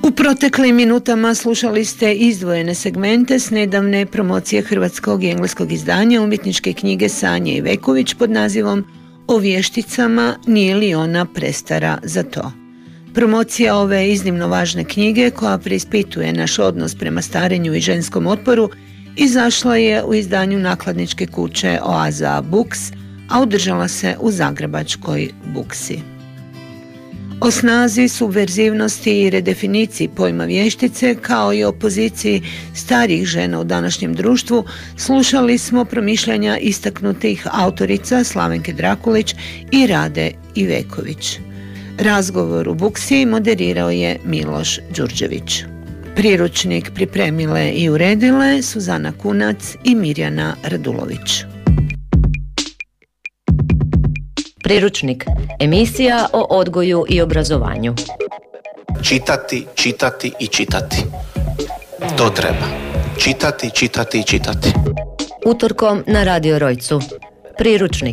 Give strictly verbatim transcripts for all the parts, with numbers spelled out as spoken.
U proteklim minutama slušali ste izdvojene segmente s nedavne promocije hrvatskog i engleskog izdanja umjetničke knjige Sanje Iveković pod nazivom O vješticama, nije li ona prestara za to. Promocija ove iznimno važne knjige, koja preispituje naš odnos prema starenju i ženskom otporu, izašla je u izdanju nakladničke kuće Oaza Books, a održala se u zagrebačkoj Buksi. O snazi, subverzivnosti i redefiniciji pojma vještice, kao i o poziciji starijih žena u današnjem društvu, slušali smo promišljanja istaknutih autorica Slavenke Drakulić i Rade Iveković. Razgovor u Buksi moderirao je Miloš Đurđević. Priručnik pripremile i uredile Suzana Kunac i Mirjana Radulović. Priručnik, emisija o odgoju i obrazovanju. Čitati, čitati i čitati. To treba. Čitati, čitati i čitati. Utorkom na Radio Rojcu. Priručnik.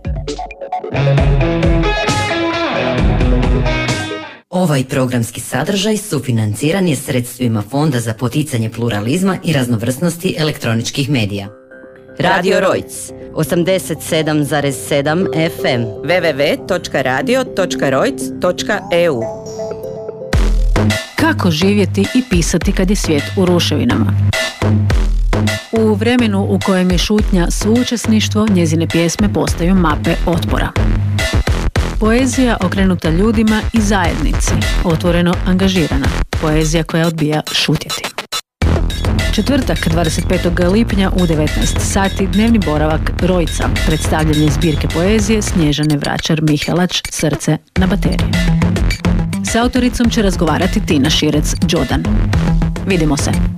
Ovaj programski sadržaj sufinanciran je sredstvima Fonda za poticanje pluralizma i raznovrsnosti elektroničkih medija. Radio Rojc, osamdeset sedam zarez sedam F M, w w w točka radio točka rojc točka e u. Kako živjeti i pisati kad je svijet u ruševinama? U vremenu u kojem je šutnja suučesništvo, njezine pjesme postaju mape otpora. Poezija okrenuta ljudima i zajednici, otvoreno angažirana. Poezija koja odbija šutjeti. Četvrtak, dvadeset petog lipnja u devetnaest sati, dnevni boravak Rojca, predstavljanje zbirke poezije Snježane Vračar-Mihelač, Srce na baterije. S autoricom će razgovarati Tina Širec-Đodan. Vidimo se!